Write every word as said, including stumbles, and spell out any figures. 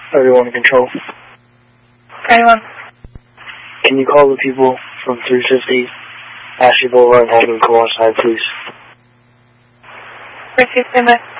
Everyone in control. Anyone? Can you call the people from three fifty Ashley Boulevard and Holden Coincide, please? Received, stand by.